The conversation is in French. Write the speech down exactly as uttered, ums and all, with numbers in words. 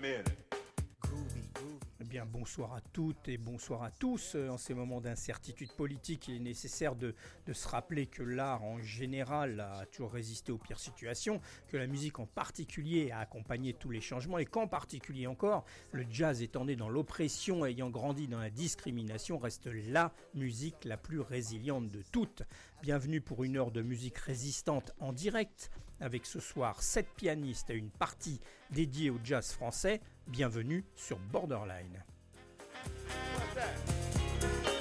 Eh bien, bonsoir à toutes et bonsoir à tous. En ces moments d'incertitude politique, il est nécessaire de, de se rappeler que l'art en général a toujours résisté aux pires situations, que la musique en particulier a accompagné tous les changements et qu'en particulier encore, le jazz étant né dans l'oppression et ayant grandi dans la discrimination, reste la musique la plus résiliente de toutes. Bienvenue pour une heure de musique résistante en direct, avec ce soir sept pianistes et une partie dédiée au jazz français. Bienvenue sur Borderline. What's that?